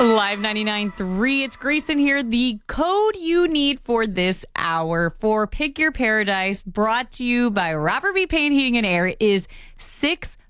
Live 99.3. It's Grayson here. The code you need for this hour for Pick Your Paradise, brought to you by Robert B. Payne Heating and Air, is